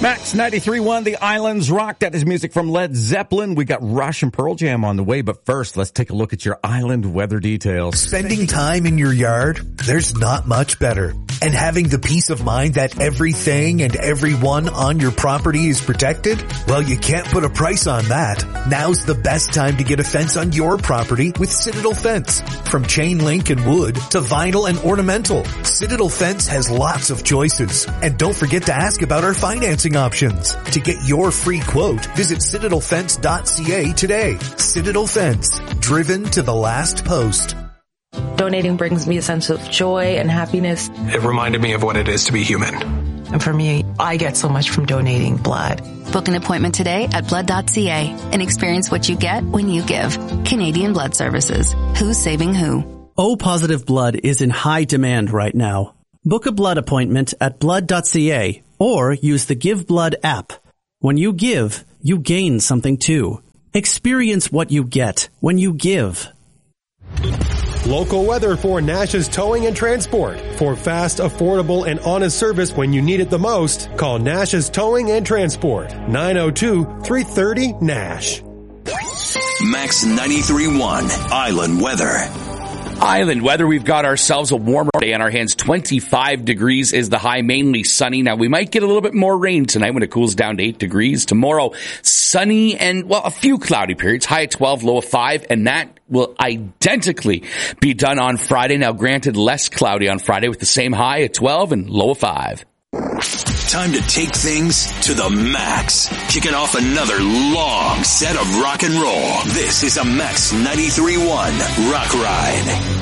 Max 93.1, The Islands Rock. That is music from Led Zeppelin. We got Rush and Pearl Jam on the way, but first, let's take a look at your island weather details. Spending time in your yard, there's not much better. And having the peace of mind that everything and everyone on your property is protected? Well, you can't put a price on that. Now's the best time to get a fence on your property with Citadel Fence. From chain link and wood to vinyl and ornamental, Citadel Fence has lots of choices. And don't forget to ask about our financing options. To get your free quote, visit citadelfence.ca today. Citadel Fence, driven to the last post. Donating brings me a sense of joy and happiness. It reminded me of what it is to be human. And for me, I get so much from donating blood. Book an appointment today at blood.ca and experience what you get when you give. Canadian Blood Services. Who's saving who? O-positive blood is in high demand right now. Book a blood appointment at blood.ca or use the Give Blood app. When you give, you gain something too. Experience what you get when you give. Local weather for Nash's Towing and Transport. For fast, affordable, and honest service when you need it the most, call Nash's Towing and Transport. 902-330-NASH. Max 93.1 Island Weather. Island weather, we've got ourselves a warmer day on our hands. 25 degrees is the high, mainly sunny. Now, we might get a little bit more rain tonight when it cools down to 8 degrees. Tomorrow, sunny and, well, a few cloudy periods. High at 12, low of 5, and that will identically be done on Friday. Now, granted, less cloudy on Friday with the same high at 12 and low of 5. Time to take things to the max. Kicking off another long set of rock and roll. This is a Max 93.1 Rock Ride.